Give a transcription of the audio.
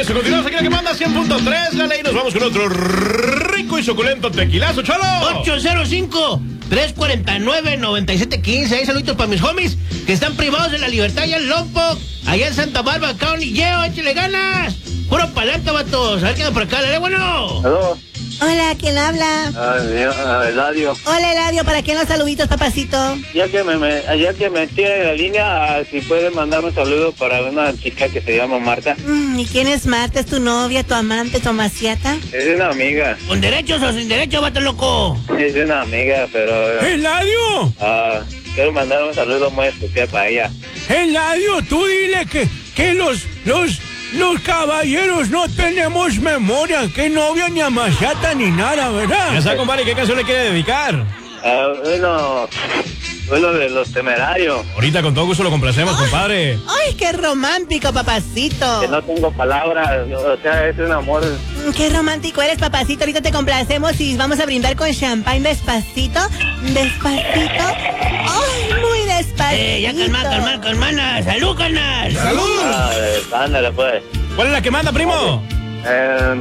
eso, continuamos aquí en la que manda 100.3 la ley. Nos vamos con otro rico y suculento tequilazo, Cholo. 805-349-9715. Ahí saluditos para mis homies que están privados de la libertad allá en Lompoc, allá en Santa Bárbara County. ¡Yeo, échale ganas! Puro pa'lante, vatos. A ver qué anda por acá, dale, bueno. Aló. Hola, ¿quién habla? Eladio. Hola, Eladio, ¿para quién los saluditos, papacito? Ya que me tiene la línea, si puedes mandarme un saludo para una chica que se llama Marta. ¿Y quién es Marta? ¿Es tu novia, tu amante, tu amaciata? Es una amiga. ¿Con derechos o sin derechos, vato loco? Es una amiga, pero... ¡Eladio! Quiero mandar un saludo muy especial para ella. ¡Eladio, tú dile que los caballeros no tenemos memoria, que novia ni amaciata ni nada, ¿verdad? Ya está, compadre, ¿qué canción le quiere dedicar? Bueno, de Los Temerarios. Ahorita con todo gusto lo complacemos, compadre. ¡Ay, qué romántico, papacito! Que no tengo palabras, o sea, es un amor. ¡Qué romántico eres, papacito! Ahorita te complacemos y vamos a brindar con champán despacito. Despacito. ¡Ay, muy despacito! Ya calma. ¡Salud, carnal! ¡Salud! Ándale, pues. ¿Cuál es la que manda, primo?